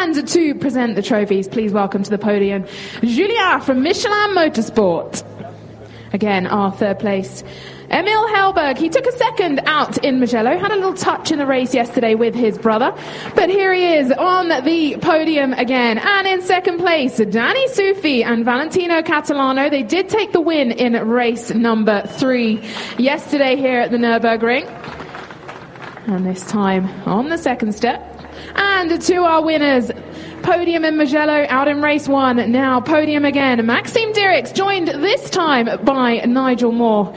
And to present the trophies, please welcome to the podium Julien from Michelin Motorsport. Again, our third place, Emil Hellberg. He took a second out in Mugello, had a little touch in the race yesterday with his brother, but here he is on the podium again. And in second place, Danny Sufi and Valentino Catalano. They did take the win in race number 3 yesterday here at the Nürburgring. And this time on the second step. And to our winners, podium in Mugello, out in race 1. Now podium again. Maxime Dirix, joined this time by Nigel Moore.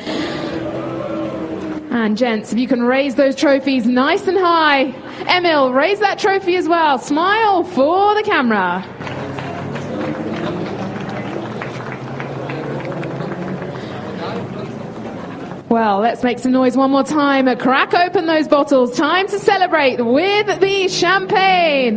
And gents, if you can raise those trophies nice and high. Emil, raise that trophy as well. Smile for the camera. Well, let's make some noise one more time. Crack open those bottles. Time to celebrate with the champagne.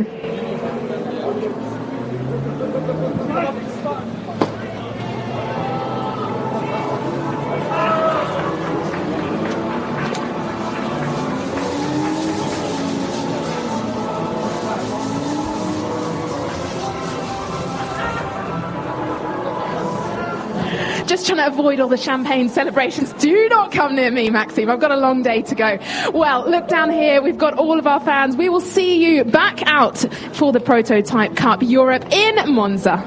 Just trying to avoid all the champagne celebrations. Do not come near me, Maxime. I've got a long day to go. Well, look down here. We've got all of our fans. We will see you back out for the Prototype Cup Europe in Monza.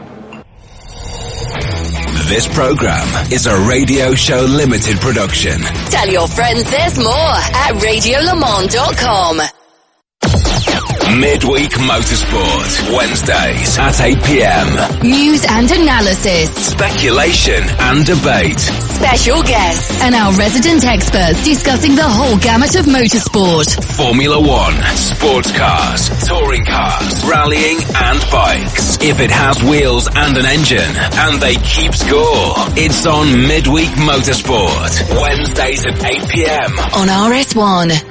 This program is a Radio Show Limited production. Tell your friends there's more at radiolemans.com. Midweek Motorsport, Wednesdays at 8 p.m. News and analysis, Speculation and debate. Special guests, and our resident experts discussing the whole gamut of motorsport. Formula One, sports cars, touring cars, rallying and bikes. If it has wheels and an engine, and they keep score, it's on Midweek Motorsport, Wednesdays at 8 p.m. on RS1.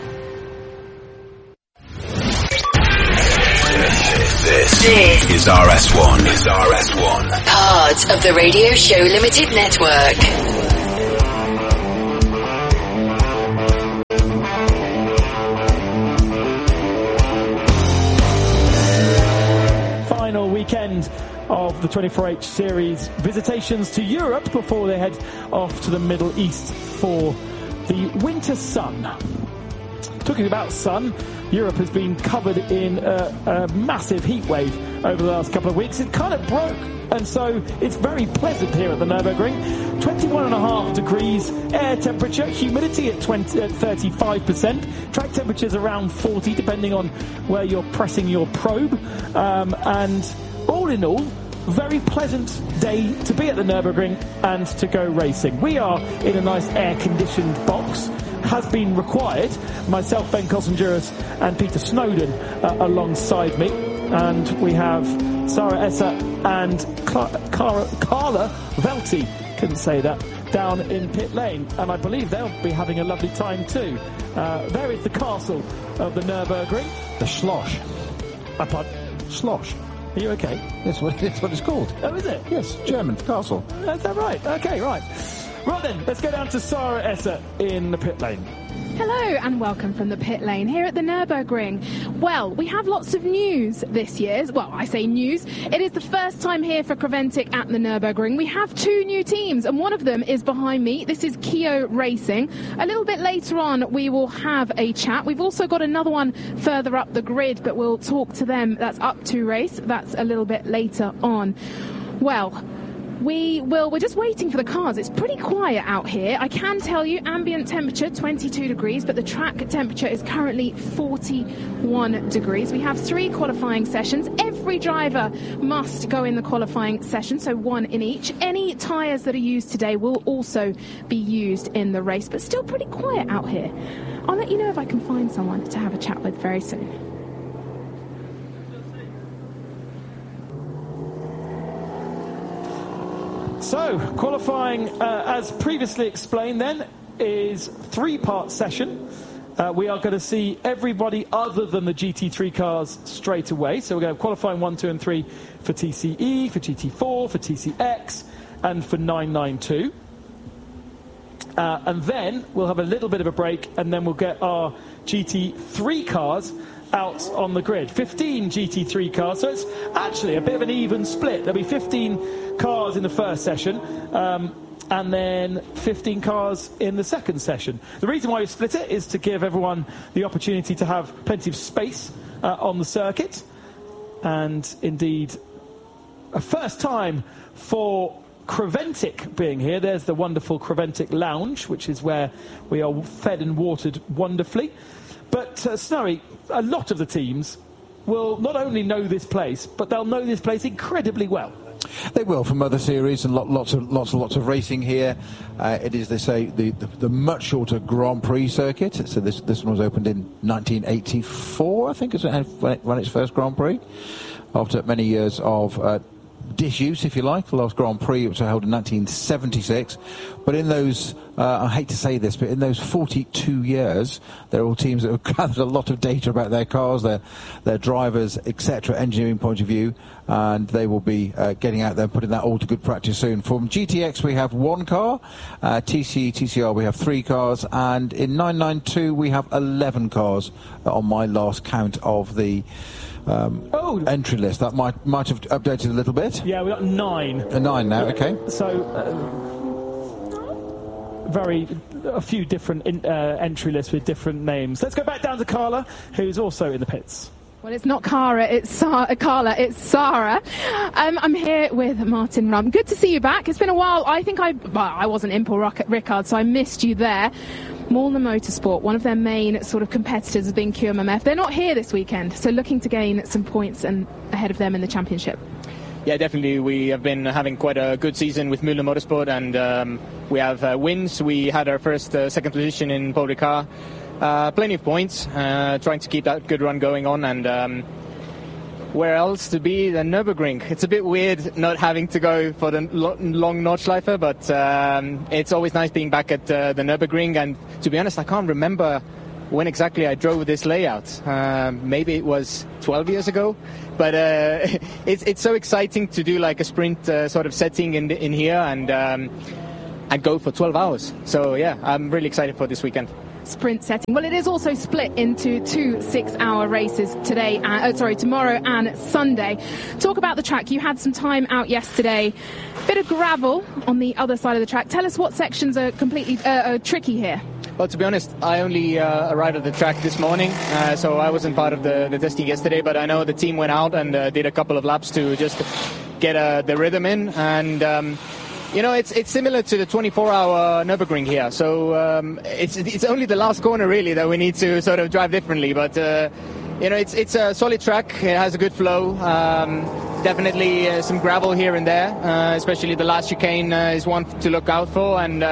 This is RS1. It's RS1. Part of the Radio Show Limited Network. Final weekend of the 24H Series visitations to Europe before they head off to the Middle East for the winter sun. Talking about sun, Europe has been covered in a massive heat wave over the last couple of weeks. It kind of broke, and so it's very pleasant here at the Nürburgring. 21.5 degrees air temperature, humidity at 35%, track temperatures around 40 depending on where you're pressing your probe, and all in all, very pleasant day to be at the Nürburgring and to go racing. We are in a nice air-conditioned box. Has been required. Myself, Ben Kossenjuris, and Peter Snowden alongside me, and we have Sarah Esser and Carla Velti, couldn't say that, down in pit lane, and I believe they'll be having a lovely time too. There is the castle of the Nürburgring. The Schloss. Schloss. Are you okay? That's what it's called. Oh, is it? Yes, German, castle. Is that right? Okay, right. Right then, let's go down to Sarah Esser in the pit lane. Hello and welcome from the pit lane here at the Nürburgring. Well, we have lots of news this year. Well, I say news. It is the first time here for Creventic at the Nürburgring. We have 2 new teams, and one of them is behind me. This is Kio Racing. A little bit later on, we will have a chat. We've also got another one further up the grid, but we'll talk to them. That's up to race. That's a little bit later on. Well, we're just waiting for the cars. It's pretty quiet out here. I can tell you ambient temperature 22 degrees, but the track temperature is currently 41 degrees. We have 3 qualifying sessions. Every driver must go in the qualifying session, so 1 in each. Any tyres that are used today will also be used in the race, but still pretty quiet out here. I'll let you know if I can find someone to have a chat with very soon. So, qualifying, as previously explained then, is 3-part session. We are going to see everybody other than the GT3 cars straight away. So we're going to have qualifying 1, 2 and 3 for TCE, for GT4, for TCX and for 992. And then we'll have a little bit of a break, and then we'll get our GT3 cars out on the grid. 15 GT3 cars, so it's actually a bit of an even split. There'll be 15 cars in the first session, and then 15 cars in the second session. The reason why we split it is to give everyone the opportunity to have plenty of space on the circuit, and indeed a first time for Creventic being here. There's the wonderful Creventic Lounge, which is where we are fed and watered wonderfully. But Snowy, a lot of the teams will not only know this place, but they'll know this place incredibly well. They will, from other series and lots of racing here. It is, they say, the much shorter Grand Prix circuit. So this one was opened in 1984, I think, is when it ran its first Grand Prix, after many years of disuse, if you like. The last Grand Prix, which was held in 1976. But in those, I hate to say this, but in those 42 years, there are all teams that have gathered a lot of data about their cars, their drivers, etc., engineering point of view, and they will be getting out there and putting that all to good practice soon. From GTX, we have one car, TCR, we have 3 cars, and in 992, we have 11 cars on my last count of the entry list. That might have updated a little bit. Yeah, we've got 9. 9 now, okay. So a few different entry lists with different names. Let's go back down to Carla, who's also in the pits. Well, it's not Carla, it's Carla, it's Sarah. I'm here with Martin Rum. Good to see you back. It's been a while. I think I wasn't in Paul Ricard, so I missed you there. Malna Motorsport, one of their main sort of competitors has been QMMF. They're not here this weekend, so looking to gain some points and ahead of them in the championship. Yeah, definitely. We have been having quite a good season with Malna Motorsport, and we have wins. We had our first second position in Paul Ricard. Plenty of points, trying to keep that good run going on, and where else to be than Nürburgring? It's a bit weird not having to go for the long Nordschleife, but it's always nice being back at the Nürburgring, and to be honest, I can't remember when exactly I drove this layout. Maybe it was 12 years ago, but it's so exciting to do like a sprint sort of setting in here and go for 12 hours. So yeah, I'm really excited for this weekend. Sprint setting. Well, it is also split into 2 6-hour races tomorrow and Sunday. Talk about the track. You had some time out yesterday. Bit of gravel on the other side of the track. Tell us what sections are completely tricky here. Well, to be honest, I only arrived at the track this morning, so I wasn't part of the testing yesterday, but I know the team went out and did a couple of laps to just get the rhythm in, and it's similar to the 24-hour Nürburgring here. So it's only the last corner really that we need to sort of drive differently. But it's a solid track. It has a good flow. Definitely some gravel here and there. Especially the last chicane is one to look out for. And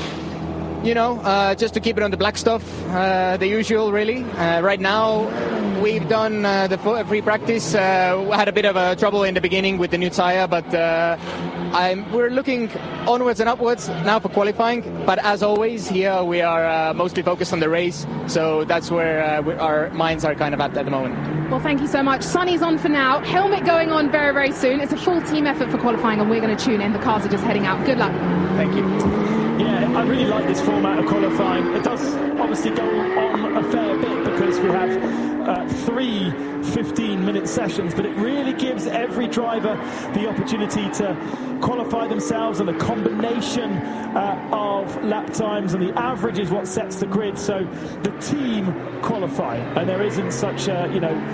just to keep it on the black stuff, the usual really. Right now, we've done the free practice. We had a bit of a trouble in the beginning with the new tire, but we're looking onwards and upwards now for qualifying. But as always, here we are mostly focused on the race, so that's where our minds are kind of at the moment. Well, thank you so much. Sunny's on for now. Helmet going on very, very soon. It's a full team effort for qualifying, and we're going to tune in. The cars are just heading out. Good luck. Thank you. Yeah, I really like this format of qualifying. It does obviously go on a fair bit because we have 3 15-minute sessions, but it really gives every driver the opportunity to qualify themselves, and a combination of lap times, and the average is what sets the grid. So the team qualify, and there isn't such a,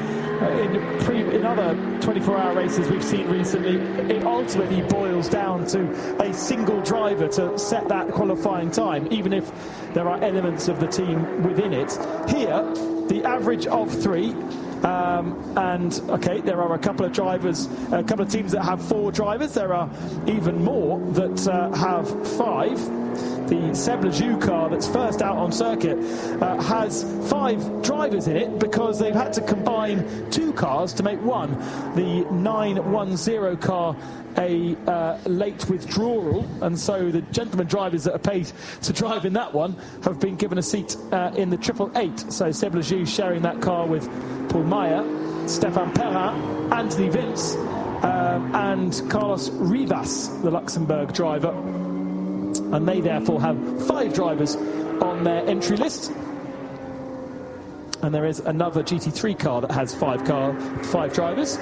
in other 24-hour races we've seen recently, it ultimately boils down to a single driver to set that qualifying time, even if there are elements of the team within it. Here, the average of 3, there are a couple of drivers, a couple of teams that have 4 drivers. There are even more that have 5. The Seb Lejeune car that's first out on circuit has 5 drivers in it because they've had to combine 2 cars to make one. The 910 car, a late withdrawal, and so the gentlemen drivers that are paid to drive in that one have been given a seat in the 888. So Seb Lejeune sharing that car with Paul Meyer, Stéphane Perrin, Anthony Vince, and Carlos Rivas, the Luxembourg driver. And they therefore have 5 drivers on their entry list. And there is another GT3 car that has 5 drivers.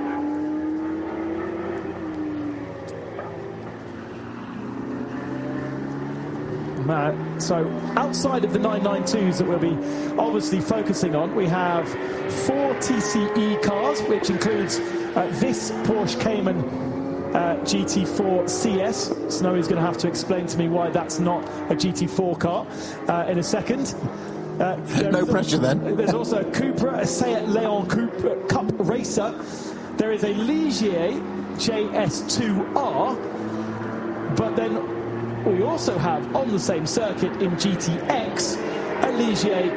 So outside of the 992s that we'll be obviously focusing on, we have 4 TCE cars, which includes this Porsche Cayman GT4 CS. Snowy's going to have to explain to me why that's not a GT4 car in a second. No pressure then. There's also a Cupra, a Seat Leon Cup Racer. There is a Ligier JS2R, but then we also have on the same circuit in GTX a Ligier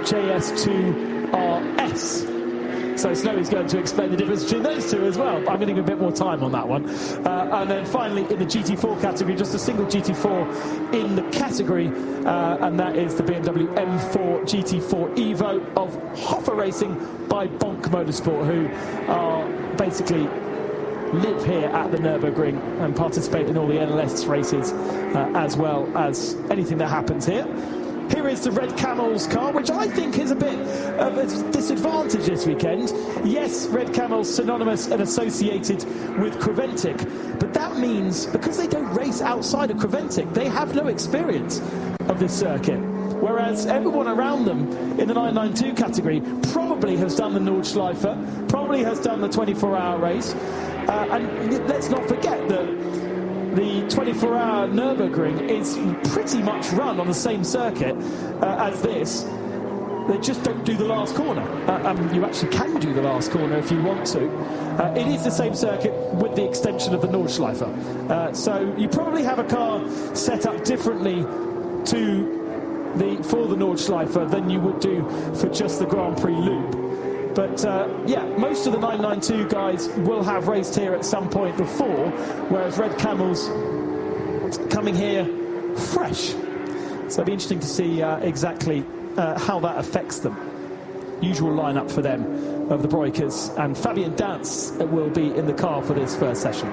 JS2RS. So Snowy's going to explain the difference between those two as well. I'm getting a bit more time on that one. And then finally in the GT4 category, just a single GT4 in the category, and that is the BMW M4 GT4 Evo of Hoffa Racing by Bonk Motorsport, who are basically live here at the Nürburgring and participate in all the NLS races as well as anything that happens here. Here is the Red Camels car, which I think is a bit of a disadvantage this weekend. Yes, Red Camels synonymous and associated with Creventic, but that means because they don't race outside of Creventic, they have no experience of this circuit. Whereas everyone around them in the 992 category probably has done the Nordschleife, probably has done the 24-hour race. And let's not forget that the 24-hour Nürburgring is pretty much run on the same circuit as this. They just don't do the last corner. You actually can do the last corner if you want to. It is the same circuit with the extension of the Nordschleife. So you probably have a car set up differently for the Nordschleife than you would do for just the Grand Prix loop. But yeah, most of the 992 guys will have raced here at some point before, whereas Red Camels coming here fresh. So it'll be interesting to see exactly how that affects them. Usual lineup for them of the Breukers, and Fabian Dance will be in the car for this first session.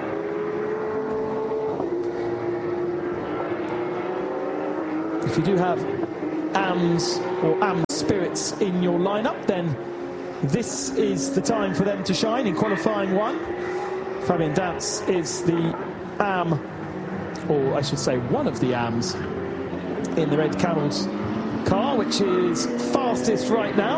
If you do have AMS or AM Spirits in your lineup, then this is the time for them to shine in qualifying 1. Fabian Dance is the AM, or I should say one of the AMs, in the Red Camels car, which is fastest right now.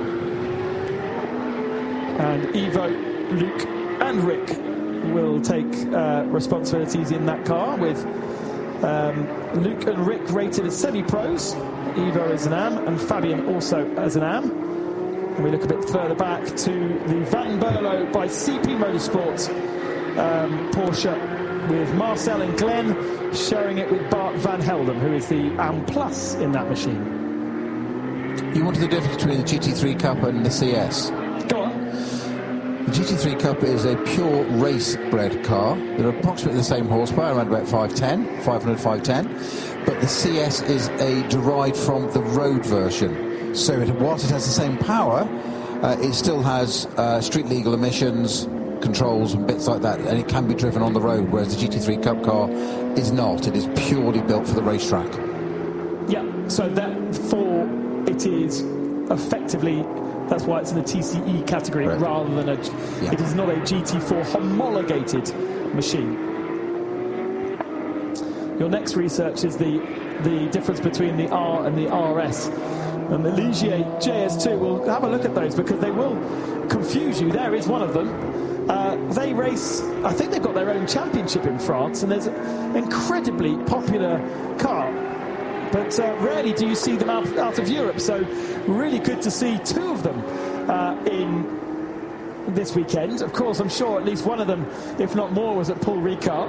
And Ivo, Luke and Rick will take responsibilities in that car, with Luke and Rick rated as semi-pros, Ivo as an AM and Fabian also as an AM. And we look a bit further back to the Van Berlo by CP Motorsport Porsche, with Marcel and Glenn sharing it with Bart Van Helden, who is the AM Plus in that machine. You wanted the difference between the GT3 Cup and the CS? Go on. The GT3 Cup is a pure race-bred car. They're approximately the same horsepower, around about 500, 510. But the CS is derived from the road version. So whilst it has the same power, it still has street-legal emissions, controls and bits like that, and it can be driven on the road, whereas the GT3 Cup car is not. It is purely built for the racetrack. Yeah, so therefore it is effectively, that's why it's in the TCE category, right, rather than it is not a GT4 homologated machine. Your next research is the difference between the R and the RS. And the Ligier JS2, we'll have a look at those because they will confuse you. There is one of them. They race, I think they've got their own championship in France, and there's an incredibly popular car. But rarely do you see them out of Europe, so really good to see 2 of them in this weekend. Of course, I'm sure at least one of them, if not more, was at Paul Ricard.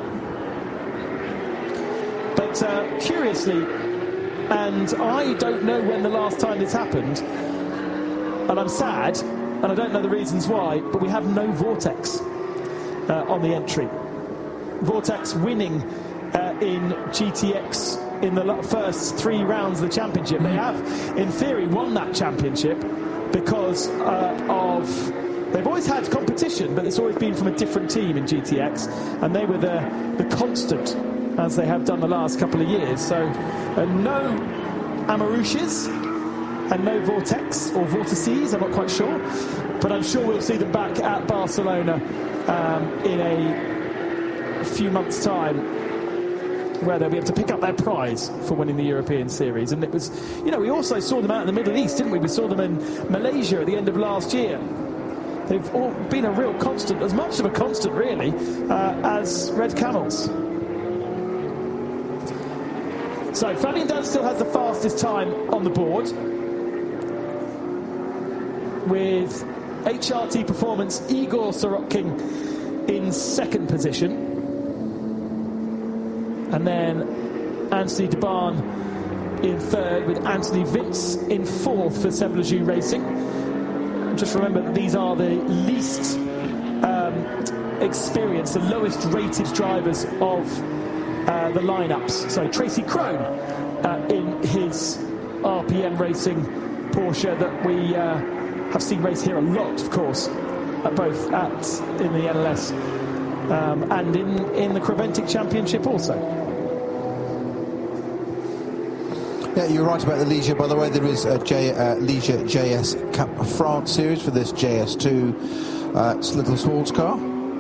But curiously, and I don't know when the last time this happened, and I'm sad, and I don't know the reasons why, but we have no Vortex on the entry. Vortex winning in GTX in the first 3 rounds of the championship. They have, in theory, won that championship because they've always had competition, but it's always been from a different team in GTX, and they were the constant, as they have done the last couple of years. So no Amarushes, and no Vortex or Vortices, I'm not quite sure, but I'm sure we'll see them back at Barcelona in a few months' time, where they'll be able to pick up their prize for winning the European Series. And it was, we also saw them out in the Middle East, didn't we? We saw them in Malaysia at the end of last year. They've all been a real constant, as much of a constant really, as Red Camels. So Fabian Danz still has the fastest time on the board, with HRT Performance Igor Sorokin in second position, and then Anthony Debarn in third, with Anthony Vince in fourth for Sebelaju Racing. Just remember that these are the least experienced, the lowest rated drivers of the lineups. So Tracy Krone in his RPM Racing Porsche that we have seen race here a lot, of course, both in the NLS and in the Creventic Championship also. Yeah, you're right about the Ligier. By the way, there is a Ligier JS Cup France series for this JS2 little sports car.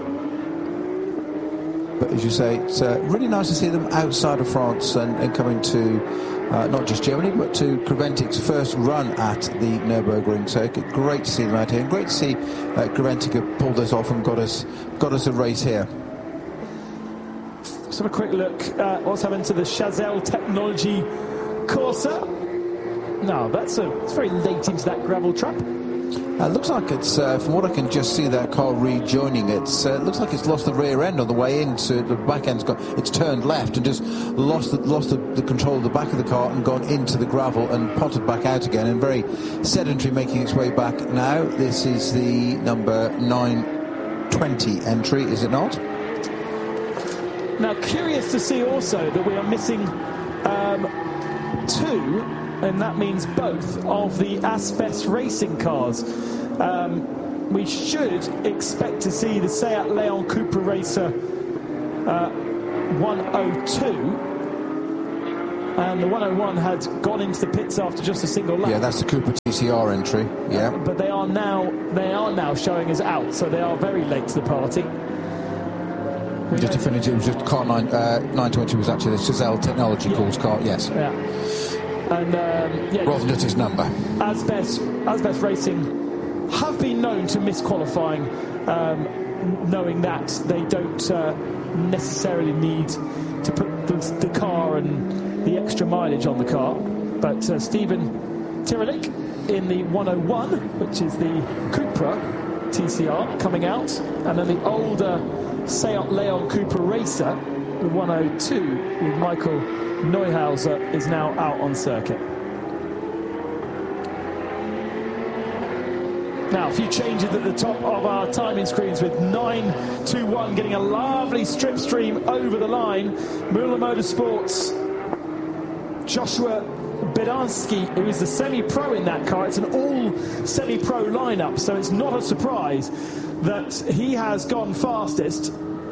But as you say, it's really nice to see them outside of France and coming to not just Germany, but to Creventic's first run at the Nürburgring circuit. Great to see them out here, and great to see Creventic have pulled us off and got us a race here. Let's have a quick look at what's happened to the Chazelle Technology Corsa. No, it's very late into that gravel trap. Looks like it's, from what I can just see, that car rejoining it. Looks like it's lost the rear end on the way in, so the back end's it's turned left and just lost the control of the back of the car and gone into the gravel and potted back out again, and very sedentary, making its way back now. This is the number 920 entry, is it not? Now, curious to see also that we are missing two, and that means both, of the Asbest racing cars. We should expect to see the Seat Leon Cupra Racer 102, and the 101 had gone into the pits after just a single lap. Yeah, that's the Cupra TCR entry. Yeah, but they are now showing us out, so they are very late to the party. Just to finish, it was just car 920 was actually the Chazelle Technology Course car. Yes. Yeah. And rather than just his number. Asbest Racing have been known to miss qualifying, knowing that they don't necessarily need to put the car and the extra mileage on the car. But Stephen Tyrolik in the 101, which is the Cupra TCR, coming out, and then the older Seat Leon Cupra Racer, the 102, with Michael Neuhauser, is now out on circuit. Now, a few changes at the top of our timing screens, with 921 getting a lovely strip stream over the line. Müller Motorsports, Joshua Bedansky, who is the semi-pro in that car. It's an all semi-pro lineup, so it's not a surprise that he has gone fastest.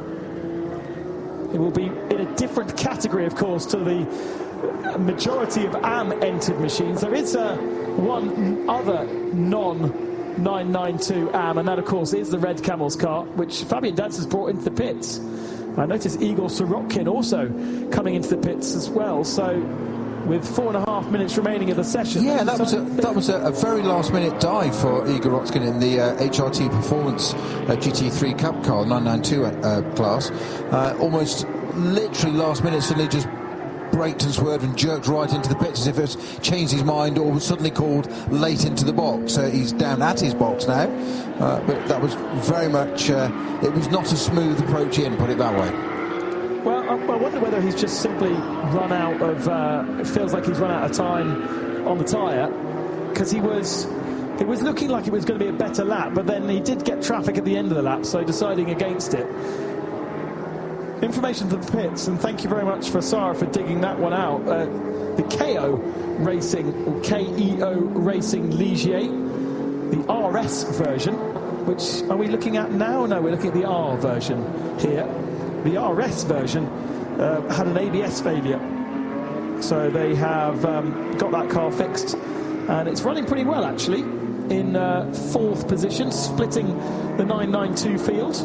It will be in a different category, of course, to the majority of AM entered machines. There is one other non-992 AM, and that, of course, is the Red Camels car, which Fabian Danz has brought into the pits. I noticed Igor Sorokin also coming into the pits as well. So, with 4.5 minutes remaining of the session. Yeah, that was a very last-minute dive for Igor Sorokin in the HRT Performance GT3 Cup car, 992 class. Almost literally last minute, suddenly just braked and swerved and jerked right into the pits as if it's changed his mind or was suddenly called late into the box. He's down at his box now, but that was very much, it was not a smooth approach in, put it that way. Well, I wonder whether he's just simply run out of, it feels like he's run out of time on the tyre, because it was looking like it was going to be a better lap, but then he did get traffic at the end of the lap, so deciding against it. Information to the pits, and thank you very much for Sarah for digging that one out. The KO Racing, or KEO Racing Ligier, the RS version, which are we looking at now? No, we're looking at the R version here. The RS version had an ABS failure, so they have got that car fixed and it's running pretty well actually, in 4th position, splitting the 992 field.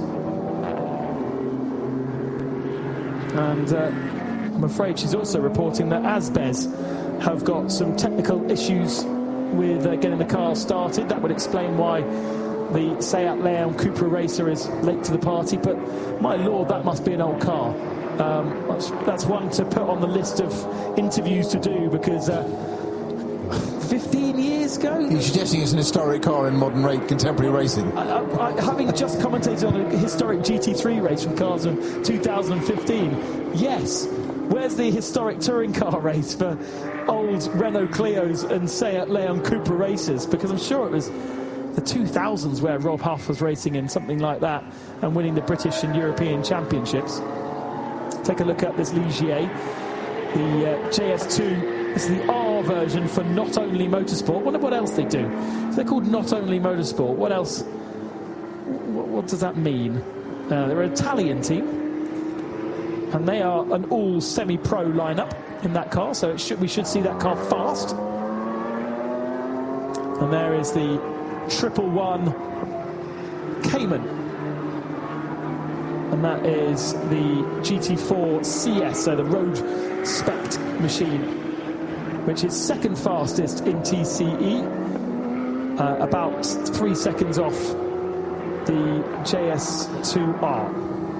And I'm afraid she's also reporting that Asbez have got some technical issues with getting the car started. That would explain why the Seat Leon Cupra Racer is late to the party, but my lord, that must be an old car. That's one to put on the list of interviews to do, because 15 years ago... You're suggesting it's an historic car in modern contemporary racing? Having just commentated on a historic GT3 race from cars in 2015, yes. Where's the historic touring car race for old Renault Clios and Seat Leon Cupra racers? Because I'm sure it was the 2000s where Rob Huff was racing in something like that and winning the British and European championships. Take a look at this Ligier, the JS2. This is the R version for Not Only Motorsport. Wonder what else they do. So they're called Not Only Motorsport. What else? What does that mean? They're an Italian team, and they are an all semi-pro lineup in that car. So we should see that car fast. And there is the 111 Cayman, and that is the GT4 CS, so the road spec machine, which is 2nd fastest in TCE, about 3 seconds off the JS2R.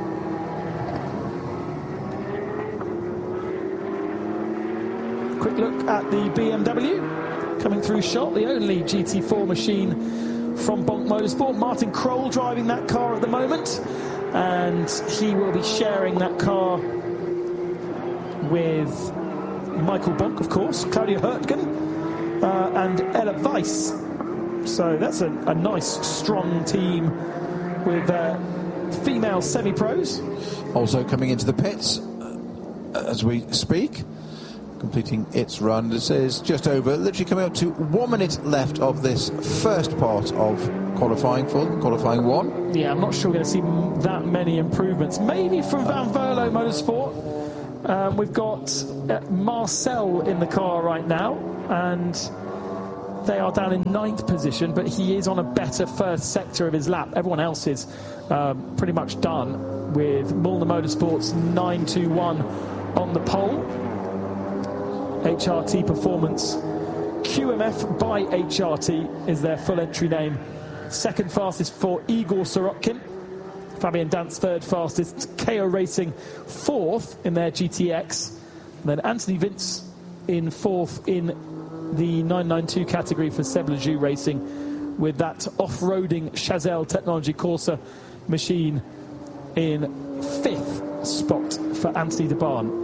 Quick look at the BMW coming through shot, the only GT4 machine from Bonk Motorsport. Martin Kroll driving that car at the moment, and he will be sharing that car with Michael Bonk, of course, Claudia Hurtgen, and Ella Weiss. So that's a nice, strong team with female semi-pros. Also coming into the pits as we speak, completing its run. This is just over, literally coming up to 1 minute left of this first part of qualifying for qualifying 1. Yeah, I'm not sure we're going to see that many improvements. Maybe from Van Verlo Motorsport. We've got Marcel in the car right now, and they are down in 9th position, but he is on a better first sector of his lap. Everyone else is pretty much done, with Mulner Motorsports 921 on the pole. HRT Performance QMF by HRT is their full entry name. 2nd fastest for Igor Sorokin. Fabian Dance 3rd fastest. KO Racing 4th in their GTX. And then Anthony Vince in 4th in the 992 category for Seb Lejeune Racing, with that off-roading Chazelle Technology Corsa machine in 5th spot for Anthony de Barn.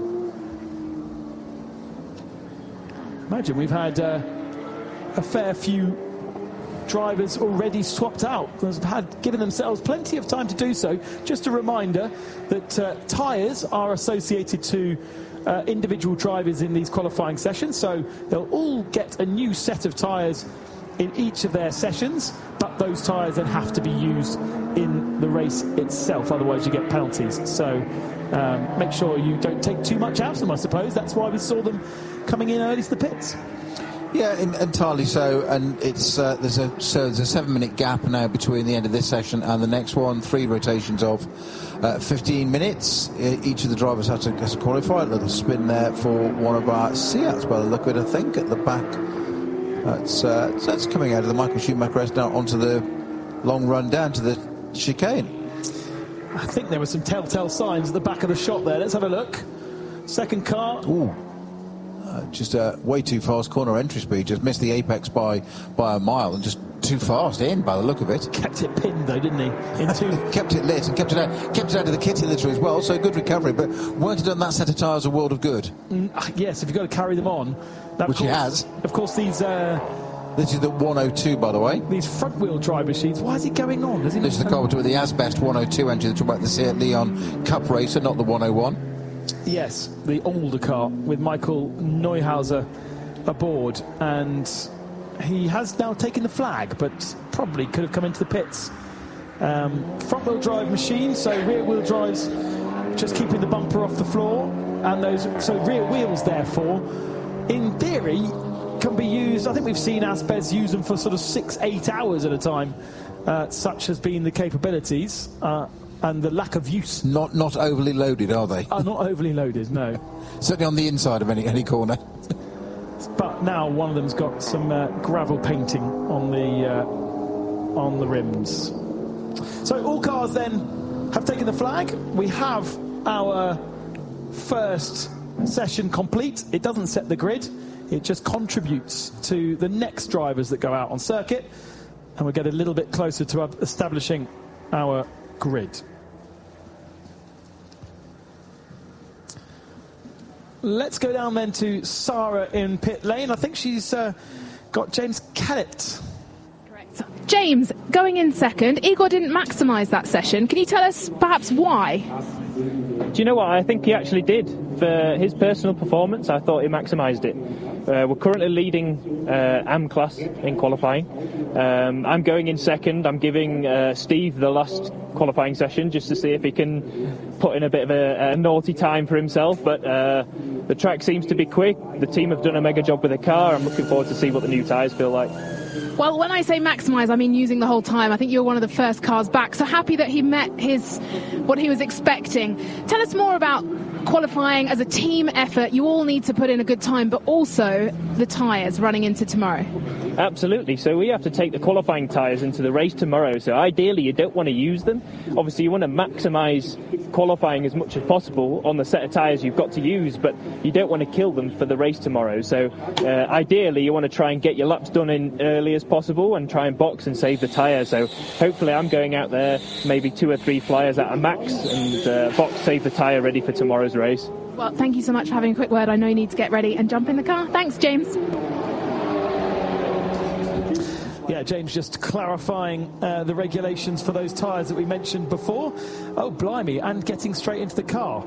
Imagine we've had a fair few drivers already swapped out. They've given themselves plenty of time to do so. Just a reminder that tyres are associated to individual drivers in these qualifying sessions, so they'll all get a new set of tyres in each of their sessions, but those tyres then have to be used in the race itself, otherwise you get penalties. So make sure you don't take too much out of them, I suppose. That's why we saw them coming in early to the pits. Yeah, entirely so, and it's there's a 7-minute gap now between the end of this session and the next one. 3 rotations of 15 minutes. Each of the drivers has to qualify. A little spin there for one of our Seats by the look of it, I think, at the back. That's coming out of the Michael Schumacher S now onto the long run down to the chicane. I think there were some telltale signs at the back of the shot there. Let's have a look. Second car. Ooh. Just way too fast corner entry speed. Just missed the apex by a mile, and just too fast in by the look of it. Kept it pinned though, didn't he? Kept it lit and kept it out of the kitty litter as well. So good recovery. But weren't it on that set of tyres a world of good? Yes, if you've got to carry them on. Now, which he has. Of course, these. This is the 102, by the way. These front-wheel drive machines. Why is he going on? This is the car with the Asbest 102 engine. Talk about the Seat Leon Cup Racer, not the 101. Yes, the older car with Michael Neuhauser aboard, and he has now taken the flag, but probably could have come into the pits. Front-wheel drive machine, so rear-wheel drives just keeping the bumper off the floor, and those rear wheels, therefore, in theory, can be used. I think we've seen Aspes use them for sort of 6-8 hours at a time. Such has been the capabilities and the lack of use. Not overly loaded, are they? Not overly loaded, no. Certainly on the inside of any corner. But now one of them's got some gravel painting on the rims. So all cars then have taken the flag. We have our first session complete. It doesn't set the grid. It just contributes to the next drivers that go out on circuit. And we'll get a little bit closer to establishing our grid. Let's go down then to Sarah in pit lane. I think she's got James Kellett. Correct. James, going in second. Igor didn't maximise that session. Can you tell us perhaps why? Do you know what? I think he actually did. For his personal performance, I thought he maximised it. We're currently leading AM class in qualifying. I'm going in second. I'm giving Steve the last qualifying session just to see if he can put in a bit of a naughty time for himself. But the track seems to be quick. The team have done a mega job with the car. I'm looking forward to see what the new tyres feel like. Well, when I say maximise, I mean using the whole time. I think you're one of the first cars back. So happy that he met what he was expecting. Tell us more about qualifying as a team effort. You all need to put in a good time, but also the tyres running into tomorrow. Absolutely. So we have to take the qualifying tyres into the race tomorrow. So ideally, you don't want to use them. Obviously, you want to maximise qualifying as much as possible on the set of tyres you've got to use, but you don't want to kill them for the race tomorrow. So ideally, you want to try and get your laps done in early as possible and try and box and save the tyre. So hopefully I'm going out there maybe 2 or 3 flyers at a max and box, save the tyre ready for tomorrow's race. Well, thank you so much for having a quick word. I know you need to get ready and jump in the car. Thanks, James. Yeah, James just clarifying the regulations for those tyres that we mentioned before. Oh, blimey, and getting straight into the car.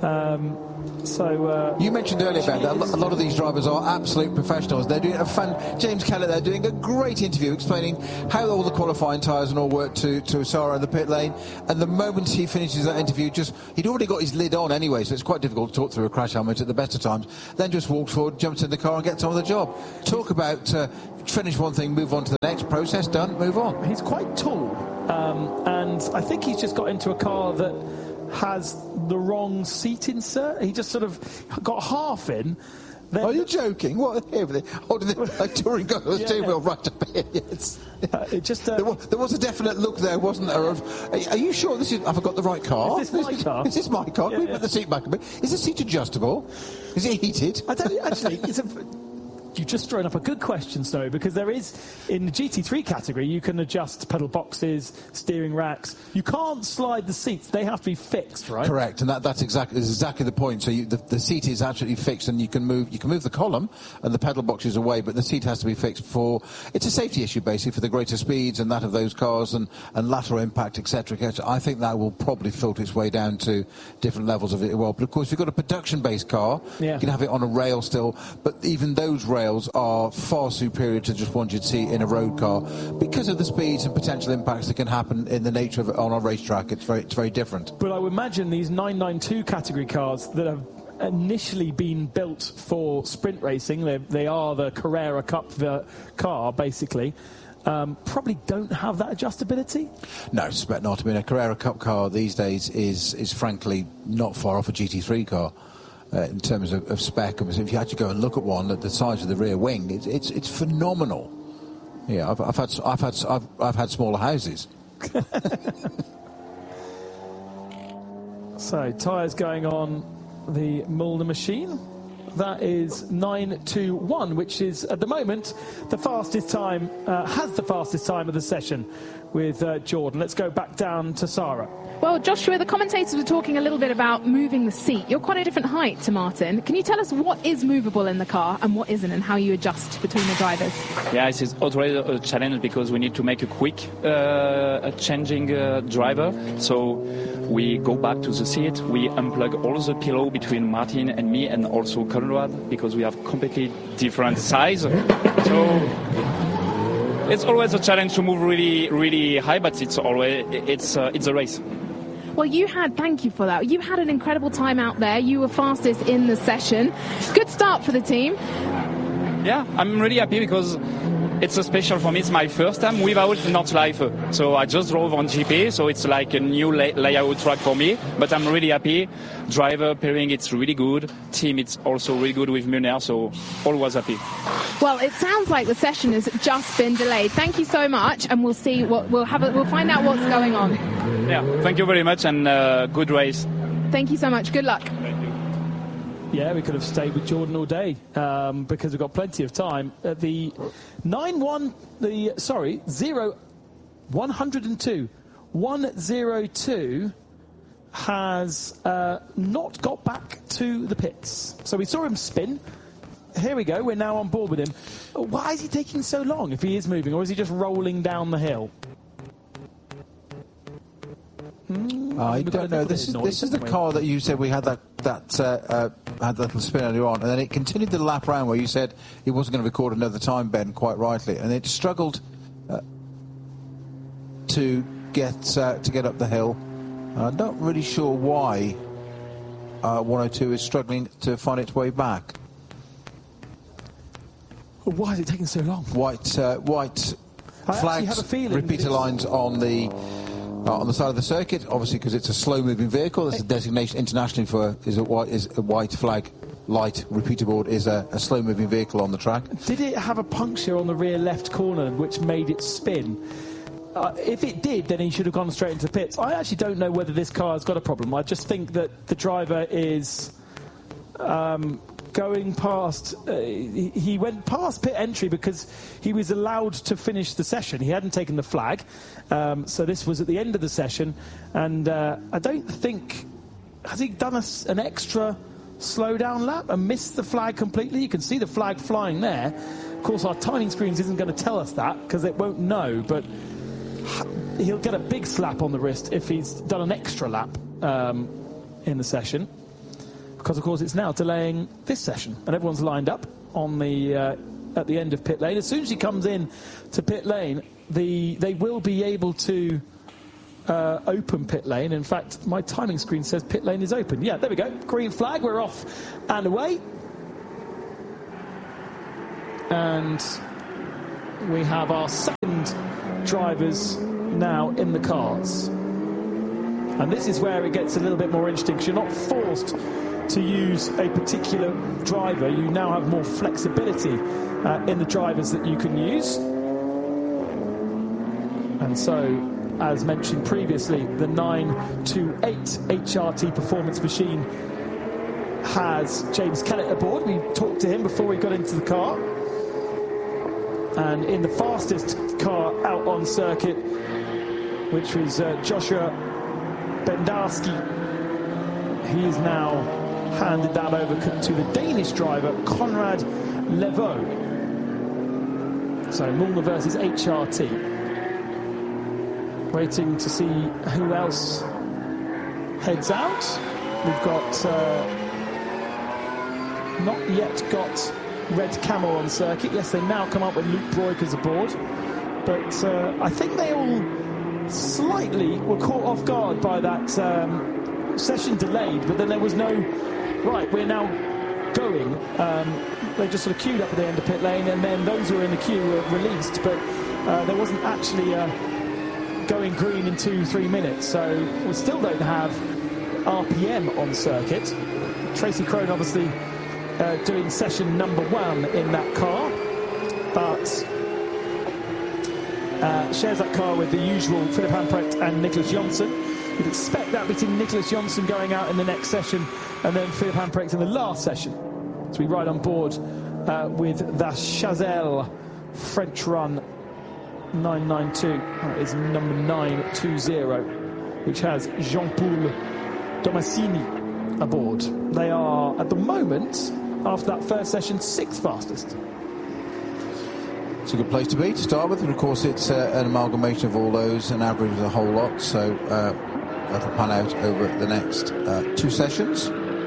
You mentioned earlier, Ben, that a lot of these drivers are absolute professionals. They're doing James Kellett, they're doing a great interview explaining how all the qualifying tyres and all work to Sarah in the pit lane. And the moment he finishes that interview, he'd already got his lid on anyway, so it's quite difficult to talk through a crash helmet at the best of times. Then just walks forward, jumps in the car and gets on with the job. Talk about finish one thing, move on to the next, process done, move on. He's quite tall, and I think he's just got into a car that has the wrong seat insert. He just sort of got half in. Are you joking? What? Here, holding the touring car steering wheel right up here. Yes. There was a definite look there, wasn't there? Are you sure have I got the right car? Is this my car? Is this my car? Can we put the seat back a bit? Is the seat adjustable? Is it heated? I don't actually. You've just thrown up a good question, Snowy, because there is, in the GT3 category, you can adjust pedal boxes, steering racks. You can't slide the seats. They have to be fixed, right? Correct, and that's exactly the point. So the seat is absolutely fixed, and you can move the column and the pedal boxes away, but the seat has to be fixed it's a safety issue, basically, for the greater speeds and that of those cars and lateral impact, etc., etc. I think that will probably filter its way down to different levels of it. Well, but of course, if you've got a production-based car, you can have it on a rail still, but even those rails are far superior to just one you'd see in a road car because of the speeds and potential impacts that can happen in the nature of it on a racetrack. It's very different. But I would imagine these 992 category cars that have initially been built for sprint racing, they are the Carrera Cup car basically, probably don't have that adjustability. No, I suspect not. I mean, a Carrera Cup car these days is frankly not far off a GT3 car. In terms of spec, if you actually go and look at one at the size of the rear wing, it's phenomenal. Yeah, I've had smaller houses. So tyres going on the Müllner machine. That is 9:21, which is at the moment the fastest time. Has the fastest time of the session with Jordan. Let's go back down to Sarah. Well, Joshua, the commentators were talking a little bit about moving the seat. You're quite a different height to Martin. Can you tell us what is movable in the car and what isn't, and how you adjust between the drivers? Yeah, it is already a challenge because we need to make a quick changing driver. So we go back to the seat, we unplug all the pillow between Martin and me and also Conrad because we have completely different size. So it's always a challenge to move really, really high, but it's a race. Well, thank you for that. You had an incredible time out there. You were fastest in the session. Good start for the team. Yeah, I'm really happy because it's so special for me. It's my first time without Nordschleife. So I just drove on GP, so it's like a new layout track for me. But I'm really happy. Driver pairing, it's really good. Team, it's also really good with Muller, so always happy. Well, it sounds like the session has just been delayed. Thank you so much, and we'll see what we'll find out what's going on. Yeah, thank you very much, and good race. Thank you so much. Good luck. Yeah, we could have stayed with Jordan all day because we've got plenty of time. The 102 has not got back to the pits. So we saw him spin. Here we go. We're now on board with him. Why is he taking so long if he is moving, or is he just rolling down the hill? I don't know. This is the car that you said we had that little spin earlier on, and then it continued the lap round where you said it wasn't going to record another time, Ben, quite rightly, and it struggled to get up the hill. I'm not really sure why 102 is struggling to find its way back. Why is it taking so long? White flags, repeater lines on the side of the circuit, obviously because it's a slow-moving vehicle. That's a designation internationally for is a white flag light repeater board is a slow-moving vehicle on the track. Did it have a puncture on the rear left corner which made it spin? If it did, then he should have gone straight into pits. I actually don't know whether this car has got a problem. I just think that the driver is going past. He went past pit entry because he was allowed to finish the session. He hadn't taken the flag, so this was at the end of the session. And I don't think has he done an extra slow down lap and missed the flag completely. You can see the flag flying there. Of course, our timing screens isn't going to tell us that because it won't know, but he'll get a big slap on the wrist if he's done an extra lap in the session, because of course it's now delaying this session and everyone's lined up on the at the end of pit lane. As soon as he comes in to pit lane, they will be able to open pit lane. In fact, my timing screen says pit lane is open. Yeah, there we go. Green flag, we're off and away. And we have our second drivers now in the cars. And this is where it gets a little bit more interesting, because you're not forced to use a particular driver. You now have more flexibility in the drivers that you can use. And so, as mentioned previously, the 928 HRT performance machine has James Kellett aboard. We talked to him before we got into the car. And in the fastest car out on circuit, which was Joshua Bendarski, he is now handed that over to the Danish driver, Conrad Levaux. So Muller versus HRT. Waiting to see who else heads out. We've got not yet got Red Camel on circuit. Yes, they now come up with Luke Breukers aboard, but I think they all slightly were caught off guard by that session delayed, but then there was no right, we're now going. They just sort of queued up at the end of pit lane, and then those who were in the queue were released, but there wasn't actually going green in 2-3 minutes, so we still don't have RPM on circuit. Tracy Crone obviously doing session number 1 in that car, but shares that car with the usual Philip Hamprecht and Nicholas Jonsson. You'd expect that between Nicholas Jonsson going out in the next session and then Philip Hamprecht in the last session. So we ride on board with the Chazelle French Run 992. That is number 920, which has Jean-Paul Domasini aboard. They are, at the moment, after that first session, 6th fastest. It's a good place to be to start with, and of course it's an amalgamation of all those, an average of the whole lot, so that'll pan out over the next 2 sessions.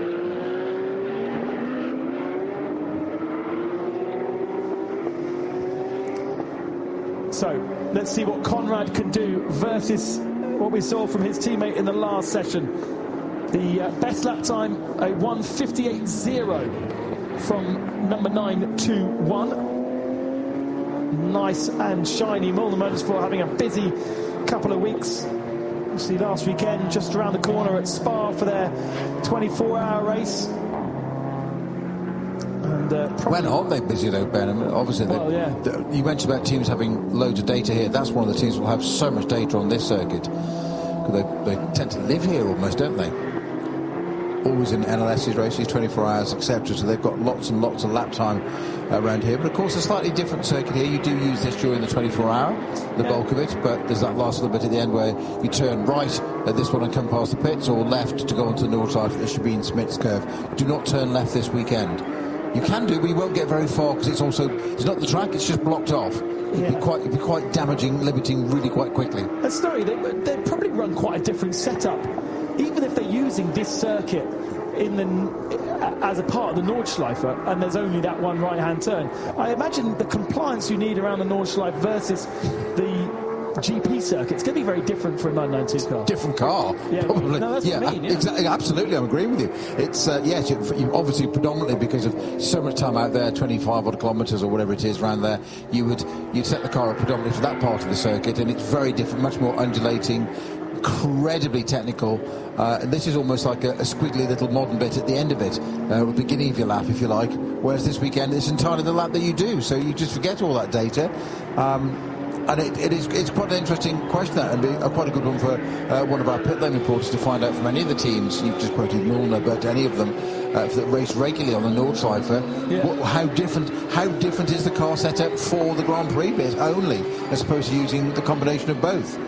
So let's see what Conrad can do versus what we saw from his teammate in the last session. The best lap time, a 1:58.0. from number 9 to 1. Nice and shiny. Mulder Motorsport having a busy couple of weeks. Obviously last weekend, just around the corner at Spa for their 24-hour race. And when aren't they busy though, Ben? I mean, obviously, you mentioned about teams having loads of data here. That's one of the teams that will have so much data on this circuit. Because they tend to live here almost, don't they? Always in NLS's races, 24 hours, etc. So they've got lots and lots of lap time around here. But of course, a slightly different circuit here. You do use this during the 24-hour, the bulk of it. But there's that last little bit at the end where you turn right at this one and come past the pits, or left to go onto the north side for the Shabin-Smits curve. Do not turn left this weekend. You can do, but you won't get very far because it's not the track, it's just blocked off. It'd be quite damaging, limiting really quite quickly. Sorry, they'd probably run quite a different setup, even if they're using this circuit as a part of the Nordschleife, and there's only that one right-hand turn. I imagine the compliance you need around the Nordschleife versus the GP circuit, it's going to be very different for a 992 car. Different car, probably. No, that's what I mean, exactly, absolutely, I'm agreeing with you. It's yes, you obviously predominantly because of so much time out there, 25 odd kilometres or whatever it is around there, you'd set the car up predominantly for that part of the circuit, and it's very different, much more undulating, incredibly technical. This is almost like a squiggly little modern bit at the end of it, the beginning of your lap, if you like. Whereas this weekend, it's entirely the lap that you do, so you just forget all that data. And it's quite an interesting question, that, and quite a good one for one of our pit lane reporters to find out from any of the teams. You've just quoted Milner, but any of them that race regularly on the Nordschleife. How different is the car setup for the Grand Prix bit only, as opposed to using the combination of both?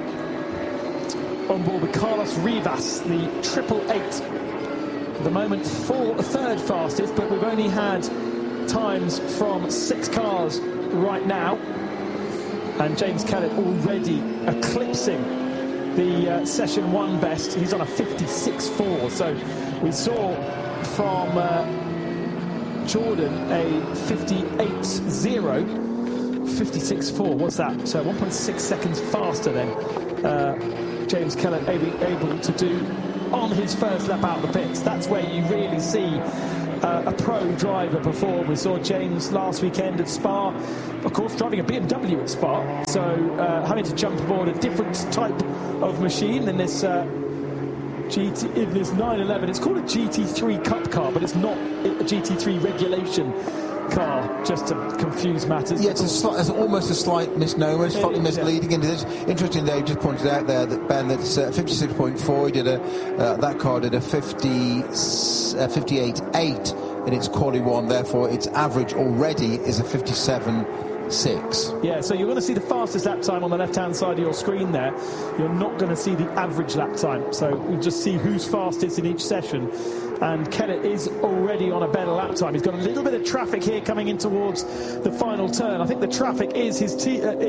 On board with Carlos Rivas, the 888. At the moment, third fastest, but we've only had times from 6 cars right now. And James Kellett already eclipsing the Session 1 best. He's on a 56.4. So we saw from Jordan a 58.0, 56.4. What's that? 1.6 seconds faster than James Kellett able to do on his first lap out of the pits. That's where you really see a pro driver perform. We saw James last weekend at Spa, of course, driving a BMW at Spa, so having to jump aboard a different type of machine than this in this 911. It's called a GT3 Cup car, but it's not a GT3 regulation car, just to confuse matters. Yeah, it's almost a slight misnomer, slightly misleading into this. Interesting, they just pointed out there that Ben, that's 56.4. He did that car did a 58.8 in its quali one. Therefore, its average already is a 57.6. Yeah, so you're going to see the fastest lap time on the left-hand side of your screen there. You're not going to see the average lap time. So we'll just see who's fastest in each session. And Kellett is already on a better lap time. He's got a little bit of traffic here coming in towards the final turn. I think the traffic is his teammate.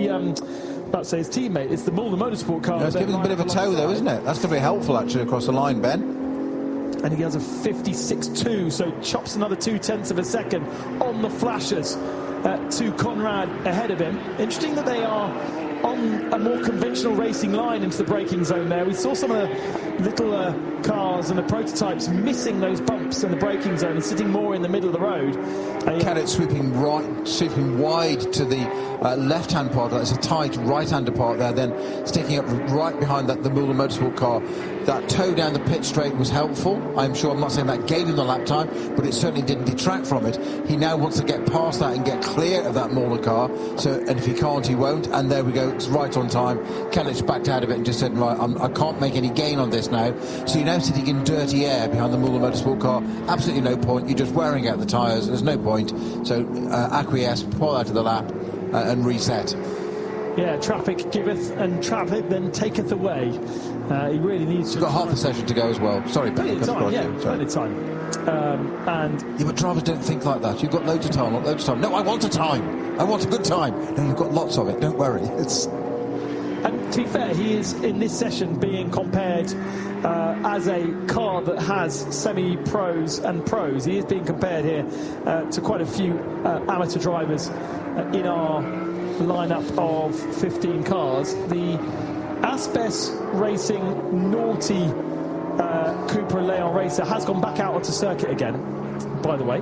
It's the Mulder Motorsport car. It's giving a bit of a tow, though, isn't it? That's going to be helpful, actually, across the line, Ben. And he has a 56.2, so chops another 0.2 of a second on the flashers to Conrad ahead of him. Interesting that they are on a more conventional racing line into the braking zone there. We saw some of the little cars and the prototypes missing those bumps in the braking zone and sitting more in the middle of the road. Kellett sweeping wide to the left-hand part. That's a tight right-hander part there, then sticking up right behind the Mulder Motorsport car. That tow down the pit straight was helpful. I'm sure, I'm not saying that gave him the lap time, but it certainly didn't detract from it. He now wants to get past that and get clear of that Mulder car. So, and if he can't, he won't. And there we go. It's right on time. Kellett's backed out of it and just said, right, I can't make any gain on this now. So you're now sitting in dirty air behind the Mulder Motorsport car. Absolutely no point. You're just wearing out the tyres. There's no point. So acquiesce, pull out of the lap and reset. Yeah, traffic giveth and traffic then taketh away. He really needs to... He's got half a session to go as well. Sorry, Ben. Plenty of time, plenty of time. Yeah, but drivers don't think like that. You've got loads of time, not loads of time. No, I want a time. I want a good time. No, you've got lots of it. Don't worry. And to be fair, he is in this session being compared as a car that has semi-pros and pros. He is being compared here to quite a few amateur drivers in our lineup of 15 cars. The Asbes Racing Naughty Cupra Leon Racer has gone back out onto circuit again, by the way.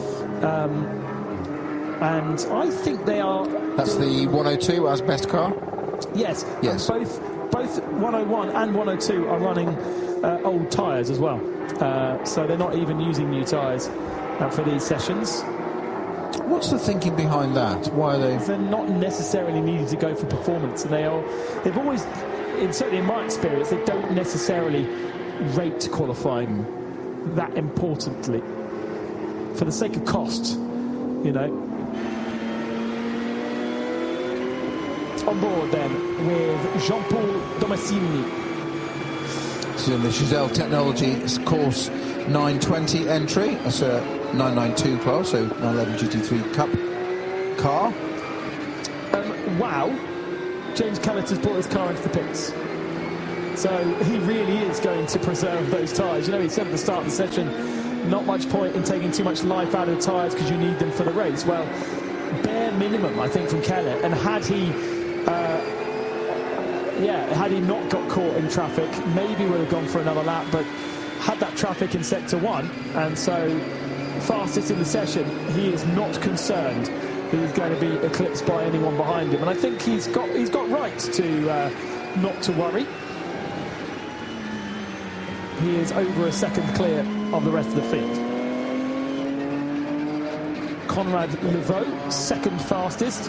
And I think they are... That's the 102 as best car? Yes. Yes. And both 101 and 102 are running old tyres as well. So they're not even using new tyres for these sessions. What's the thinking behind that? Why are they... They're not necessarily needing to go for performance. And they've always, certainly in my experience, they don't necessarily rate qualifying that importantly. For the sake of cost, you know. On board then with Jean-Paul Domacini. This is in the Chazelle Technology course 920 entry. That's a 992 class, so 911 GT3 Cup car. Wow. James Kellett has brought his car into the pits. So he really is going to preserve those tyres. You know, he said at the start of the session, not much point in taking too much life out of the tyres because you need them for the race. Well, bare minimum, I think, from Kellett. And had he not got caught in traffic, maybe would have gone for another lap, but had that traffic in sector 1, and so fastest in the session, he is not concerned that he's going to be eclipsed by anyone behind him, and I think he's got right to not to worry. He is over a second clear of the rest of the field. Conrad Levaux, second fastest.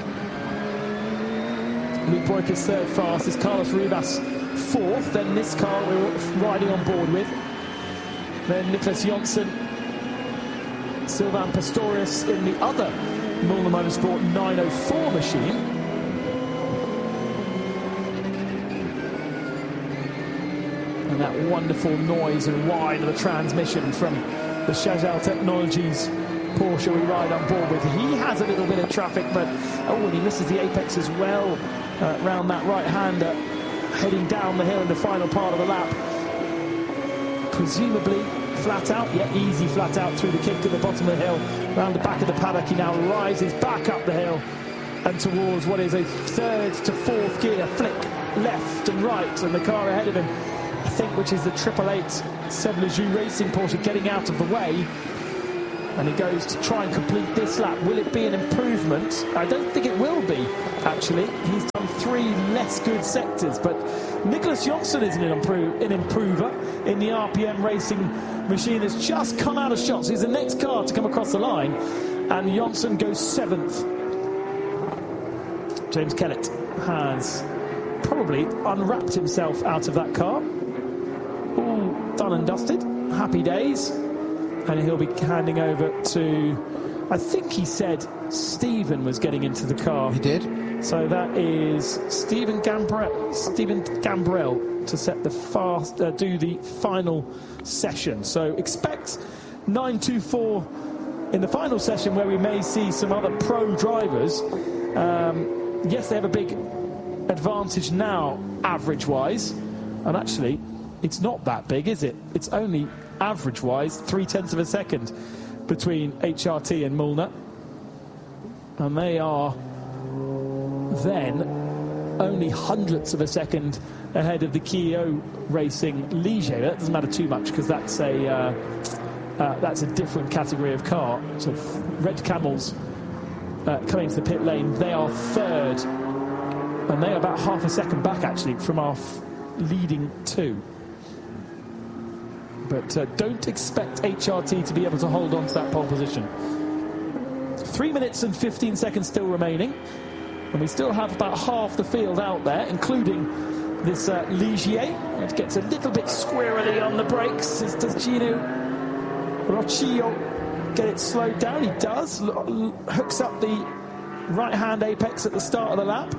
Luke Boyka's third fastest, Carlos Rivas fourth, then this car we're riding on board with, then Nicholas Jonsson, Sylvain Pastorius in the other Mühlner Motorsport 904 machine. And that wonderful noise and whine of the transmission from the Chazelle Technologies Porsche we ride on board with. He has a little bit of traffic, but and he misses the apex as well round that right-hander, heading down the hill in the final part of the lap. Presumably flat out, easy flat out through the kink at the bottom of the hill, round the back of the paddock. He now rises back up the hill and towards what is a third to fourth gear flick left and right, and the car ahead of him, I think, which is the 888 Seb Lejeune Racing Porsche, getting out of the way. And he goes to try and complete this lap. Will it be an improvement? I don't think it will be, actually. He's done 3 less good sectors, but Nicholas Jonsson is an improver in the RPM Racing machine that's just come out of shots. He's the next car to come across the line, and Jonsson goes 7th. James Kellett has probably unwrapped himself out of that car. All done and dusted. Happy days. And he'll be handing over to, I think he said Stephen was getting into the car. He did. So that is Stephen Gambrell to set the do the final session. So expect 924 in the final session, where we may see some other pro drivers. Yes, they have a big advantage now, average-wise. And actually, it's not that big, is it? It's only average-wise 0.3 of a second between HRT and Mühlner, and they are then only hundredths of a second ahead of the Keio Racing Ligier. That doesn't matter too much because that's a different category of car. So Red Camels coming to the pit lane, they are third, and they are about half a second back actually from our leading 2. But don't expect HRT to be able to hold on to that pole position. 3 minutes and 15 seconds still remaining. And we still have about half the field out there, including this Ligier. It gets a little bit squirrely on the brakes. Does Gino Roccillo get it slowed down? He does. Hooks up the right-hand apex at the start of the lap.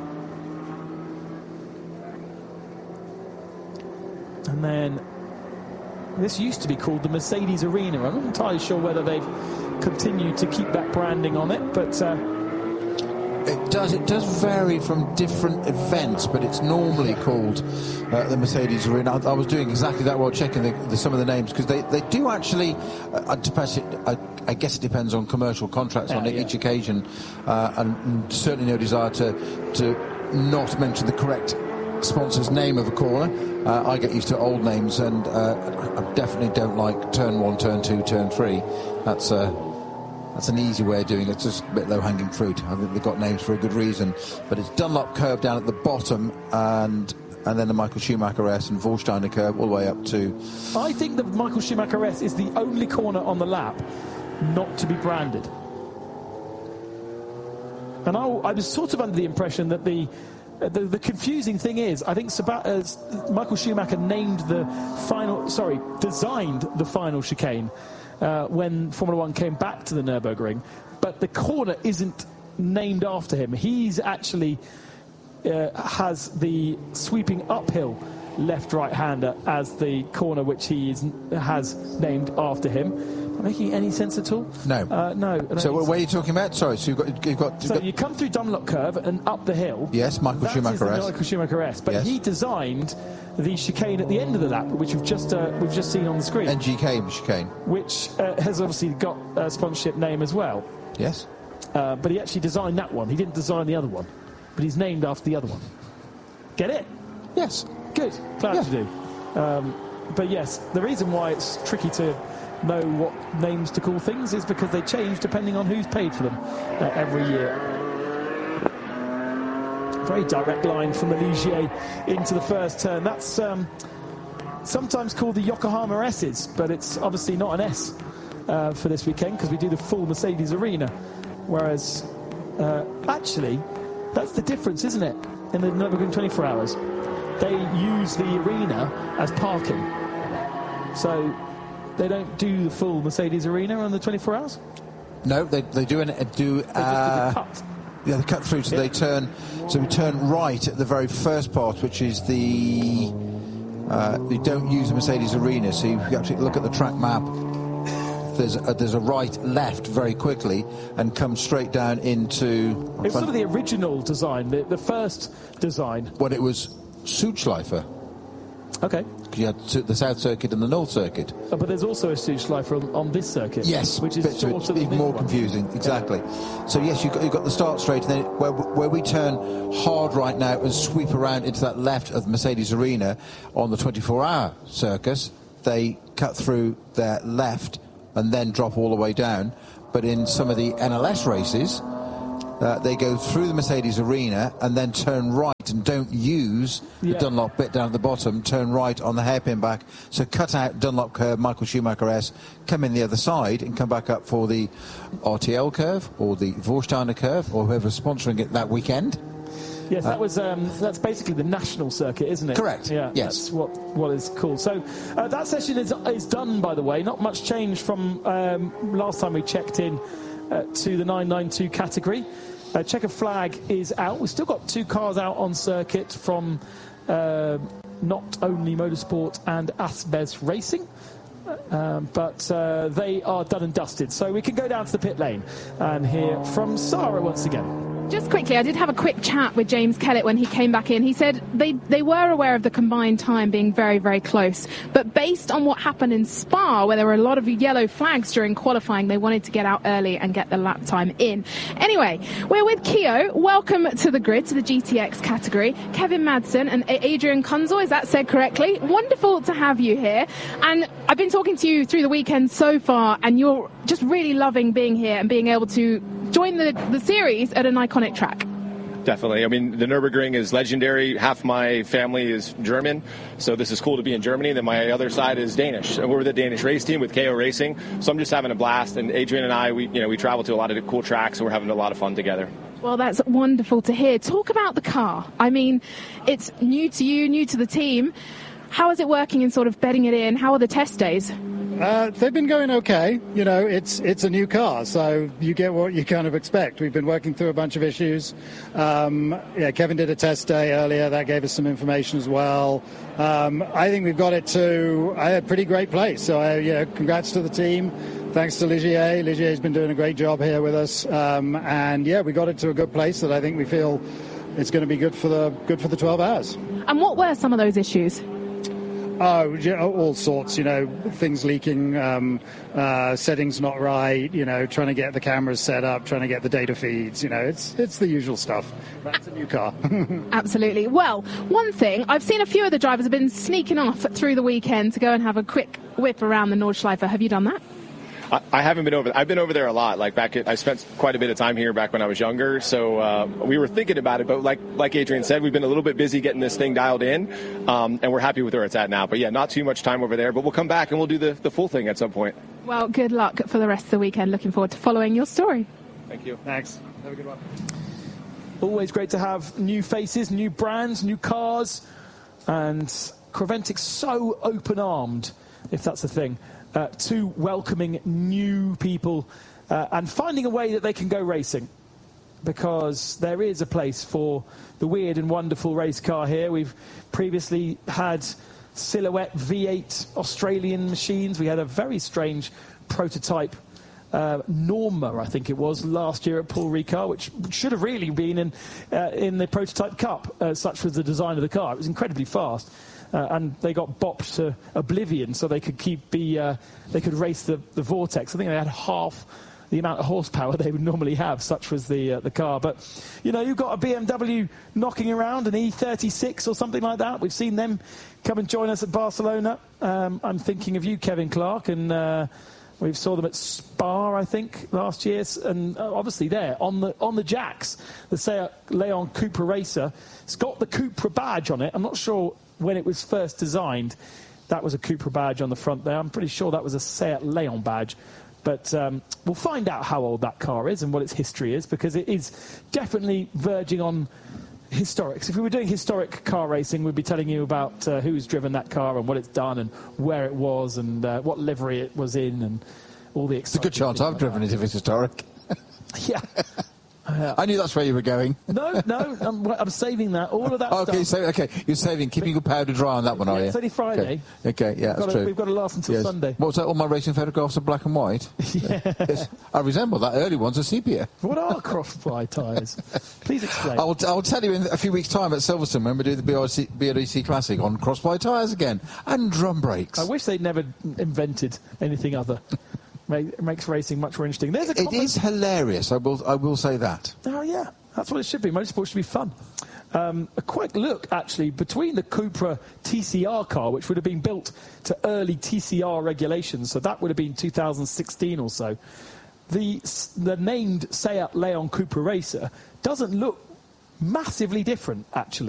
And then this used to be called the Mercedes Arena. I'm not entirely sure whether they've continued to keep that branding on it, but it does vary from different events, but it's normally called the Mercedes Arena. I was doing exactly that while checking some of the names, because they do actually, I guess it depends on commercial contracts on each occasion, and certainly no desire to not mention the correct sponsor's name of a corner. I get used to old names, and I definitely don't like turn 1, turn 2, turn 3. That's an easy way of doing it. It's just a bit low-hanging fruit. I think they've got names for a good reason. But it's Dunlop curve down at the bottom, and then the Michael Schumacher S and Vorsteiner curve all the way up to... I think the Michael Schumacher S is the only corner on the lap not to be branded. And I was sort of under the impression that the confusing thing is, I think Michael Schumacher designed the final chicane when Formula One came back to the Nürburgring, but the corner isn't named after him. He's actually has the sweeping uphill left-right-hander as the corner which he has named after him. Am I making any sense at all? No. No. So what are you talking about? Sorry, so you come through Dunlop curve and up the hill. Yes, Michael Schumacher S. Michael Schumacher S. But he designed the chicane at the end of the lap, which we've just seen on the screen. NGK chicane. Which has obviously got a sponsorship name as well. Yes. But he actually designed that one. He didn't design the other one. But he's named after the other one. Get it? Yes. Good. Glad you do. But yes, the reason why it's tricky to know what names to call things is because they change depending on who's paid for them every year. Very direct line from the Ligier into the first turn. That's sometimes called the Yokohama S's, but it's obviously not an S for this weekend because we do the full Mercedes Arena. Whereas, actually, that's the difference, isn't it? In the Nürburgring 24 Hours, they use the arena as parking. So they don't do the full Mercedes Arena on the 24 Hours? No, they do cut. Yeah, they cut through, so they turn. So we turn right at the very first part, which is the. They don't use the Mercedes Arena, so you have to look at the track map. There's a right, left very quickly, and come straight down into. It's sort of the original design, the first design. When it was Südschleife. Okay. You had the South Circuit and the North Circuit. But there's also a Südschleife on this circuit. Yes, which is sort of even more confusing. Exactly. So yes, you've got the start straight, and then where we turn hard right now and sweep around into that left of the Mercedes Arena on the 24-hour circus, they cut through their left and then drop all the way down. But in some of the NLS races, they go through the Mercedes Arena and then turn right and don't use the Dunlop bit down at the bottom, turn right on the hairpin back. So cut out Dunlop curve, Michael Schumacher S, come in the other side and come back up for the RTL curve or the Vorsteiner curve or whoever's sponsoring it that weekend. Yes, that's basically the national circuit, isn't it? Correct. Yeah, yes. That's what is called. So that session is done, by the way. Not much change from last time we checked in to the 992 category. Checker flag is out. We've still got 2 cars out on circuit from Not Only Motorsport and Asbes Racing. But they are done and dusted. So we can go down to the pit lane and hear from Sarah once again. Just quickly, I did have a quick chat with James Kellett when he came back in. He said they were aware of the combined time being very, very close. But based on what happened in Spa, where there were a lot of yellow flags during qualifying, they wanted to get out early and get the lap time in. Anyway, we're with Keo. Welcome to the grid, to the GTX category. Kevin Madsen and Adrian Kunzel, is that said correctly? Wonderful to have you here. And I've been talking to you through the weekend so far, and you're just really loving being here and being able to join the series at an iconic track. Definitely. I mean, the Nürburgring is legendary. Half my family is German, so this is cool to be in Germany. Then my other side is Danish. And we're the Danish race team with KO Racing, so I'm just having a blast. And Adrian and I, we travel to a lot of cool tracks, and we're having a lot of fun together. Well, that's wonderful to hear. Talk about the car. I mean, it's new to you, new to the team. How is it working in sort of bedding it in? How are the test days? They've been going okay. You know, it's a new car, so you get what you kind of expect. We've been working through a bunch of issues. Kevin did a test day earlier. That gave us some information as well. I think we've got it to a pretty great place. So, congrats to the team. Thanks to Ligier. Ligier's been doing a great job here with us. We got it to a good place that I think we feel it's going to be good for the 12 hours. And what were some of those issues? Oh, all sorts, things leaking, settings not right, trying to get the cameras set up, trying to get the data feeds, it's the usual stuff. That's a new car. Absolutely. Well, one thing, I've seen a few of the drivers have been sneaking off through the weekend to go and have a quick whip around the Nordschleife. Have you done that? I haven't been over. I've been over there a lot. I spent quite a bit of time here back when I was younger. So we were thinking about it, but like Adrian said, we've been a little bit busy getting this thing dialed in, and we're happy with where it's at now. But yeah, not too much time over there. But we'll come back and we'll do the full thing at some point. Well, good luck for the rest of the weekend. Looking forward to following your story. Thank you. Thanks. Have a good one. Always great to have new faces, new brands, new cars, and Creventic's so open-armed, if that's a thing. To welcoming new people and finding a way that they can go racing, because there is a place for the weird and wonderful race car here. We've previously had Silhouette V8 Australian machines. We had a very strange prototype Norma, I think it was, last year at Paul Ricard, which should have really been in the Prototype Cup. Such was the design of the car. It was incredibly fast. And they got bopped to oblivion, so they could they could race the Vortex. I think they had half the amount of horsepower they would normally have. Such was the car. But you've got a BMW knocking around, an E36 or something like that. We've seen them come and join us at Barcelona. I'm thinking of you, Kevin Clark, and we saw them at Spa, I think, last year, and obviously there on the jacks, the Seat Leon Cupra Racer. It's got the Cupra badge on it. I'm not sure when it was first designed, that was a Cupra badge on the front there. I'm pretty sure that was a Seat Leon badge. But we'll find out how old that car is and what its history is, because it is definitely verging on historics. If we were doing historic car racing, we'd be telling you about who's driven that car and what it's done and where it was and what livery it was in and all the exciting. It's a good chance I've driven it if it's historic. Yeah. I knew that's where you were going. No, I'm saving that. All of that stuff. Okay, you're saving, keeping your powder dry on that one, are you? It's only Friday. Okay, yeah, that's true. We've got to last until Sunday. What was that, all my racing photographs are black and white? Yes. I resemble that early one's a sepia. What are crossfly tyres? Please explain. I'll tell you in a few weeks' time at Silverstone when we do the BRDC Classic on crossfly tyres again, and drum brakes. I wish they'd never invented anything other. It makes racing much more interesting. It is hilarious, I will say that. Oh, yeah. That's what it should be. Motorsport should be fun. A quick look, actually, between the Cupra TCR car, which would have been built to early TCR regulations, so that would have been 2016 or so, the named Seat Leon Cupra Racer doesn't look massively different, actually.